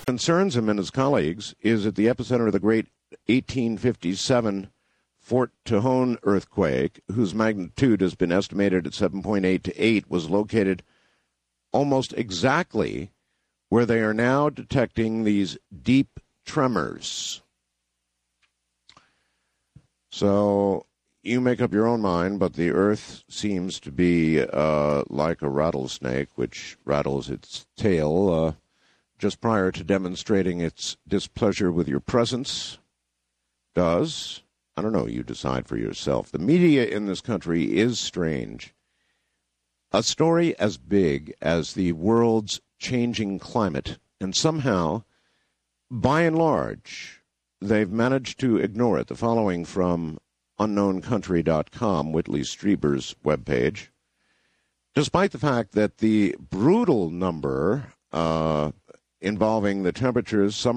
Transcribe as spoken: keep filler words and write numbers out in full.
concerns him and his colleagues is at the epicenter of the great eighteen fifty-seven Fort Tejon earthquake, whose magnitude has been estimated at seven point eight to eight, was located almost exactly where they are now detecting these deep tremors. So you make up your own mind, but the Earth seems to be uh, like a rattlesnake, which rattles its tail uh, just prior to demonstrating its displeasure with your presence. Does. I don't know. You decide for yourself. The media in this country is strange. A story as big as the world's changing climate, and somehow, by and large, they've managed to ignore it. The following from unknown country dot com, Whitley Strieber's webpage. Despite the fact that the brutal number uh, involving the temperatures, some